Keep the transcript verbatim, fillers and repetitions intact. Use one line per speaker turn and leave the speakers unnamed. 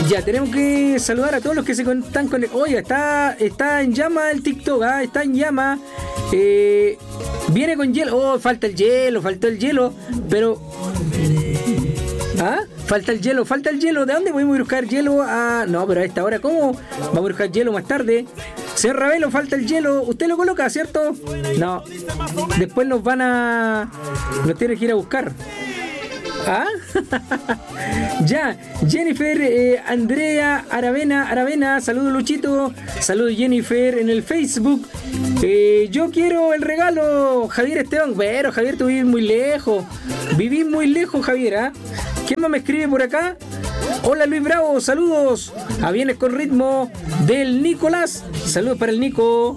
Ya, tenemos que saludar a todos los que se con- están con... Oiga, está, está en llama el TikTok, ¿ah? Está en llama. Eh, viene con hielo. Oh, falta el hielo, faltó el hielo. Pero... ¿Ah? Falta el hielo, falta el hielo. ¿De dónde podemos ir a buscar hielo? Ah, no, pero a esta hora, ¿cómo? Vamos a buscar hielo más tarde. Señor Ravelo, falta el hielo. ¿Usted lo coloca, cierto? No. Después nos van a... Nos tienen que ir a buscar. ¿Ah? Ya, Jennifer, eh, Andrea, Aravena, Aravena, saludos Luchito, saludos Jennifer en el Facebook. Eh, yo quiero el regalo, Javier Esteban. Pero Javier, tú vives muy lejos. Vivís muy lejos, Javier, ¿ah? ¿Quién más me escribe por acá? Hola Luis Bravo, saludos a Bienes con Ritmo del Nicolás. Saludos para el Nico.